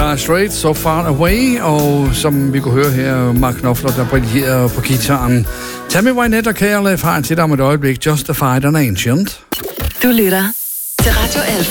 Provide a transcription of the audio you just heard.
Dire Straits, So Far Away, og som vi kunne høre her, Mark Knopfler, der brillerer på guitaren. Tammy Wynette og KLF har til dig om et øjeblik, Justified and Ancient. Du lytter til Radio 11.